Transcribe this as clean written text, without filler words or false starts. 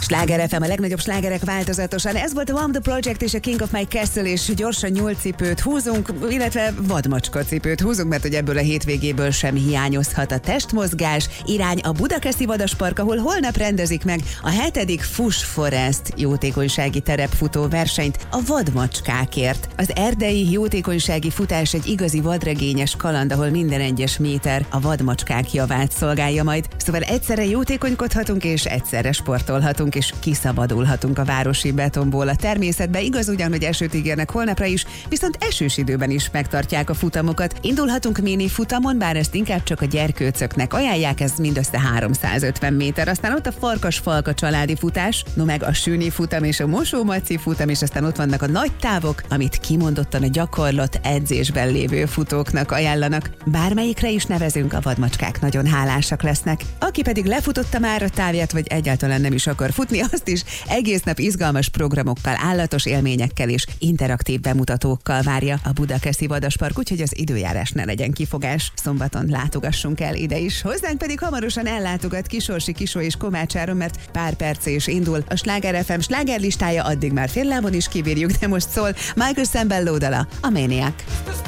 Sláger FM, a legnagyobb slágerek változatosan. Ez volt a Warm the Project és a King of My Castle, és gyorsan nyúlcipőt húzunk, illetve vadmacska cipőt húzunk, mert hogy ebből a hétvégéből sem hiányozhat a testmozgás. Irány a Budakeszi Vadaspark, ahol holnap rendezik meg a 7. Fuss Forest jótékonysági terepfutó versenyt a vadmacskákért. Az erdei jótékonysági futás egy igazi vadregényes kaland, ahol minden egyes méter a vadmacskák javát szolgálja majd. Szóval egyszerre jótékonykodhatunk és egyszerre sportolhatunk, és kiszabadulhatunk a városi betonból a természetbe. Igaz ugyan, hogy esőt ígérnek holnapra is, viszont esős időben is megtartják a futamokat. Indulhatunk mini futamon, bár ezt inkább csak a gyerkőcöknek ajánlják, ez mindössze 350 méter. Aztán ott a Farkas-Falka családi futás, no meg a Süni futam és a Mosó-Maci futam, és aztán ott vannak a nagy távok, amit kimondottan a gyakorlott edzésben lévő futóknak ajánlanak. Bármelyikre is nevezünk, a vadmacskák nagyon hálásak lesznek. Aki pedig lefutotta már a távját, vagy egyáltalán nem is akar futni, azt is egész nap izgalmas programokkal, állatos élményekkel és interaktív bemutatókkal várja a Budakeszi Vadaspark, úgyhogy az időjárás ne legyen kifogás. Szombaton látogassunk el ide is. Hozzánk pedig hamarosan ellátogat Kisorsi Kisó és Komács Áron, mert pár perc és indul a Sláger FM slágerlistája, addig már féllábon is kibírjuk, de most szól Michael Sambello dala, a Maniac.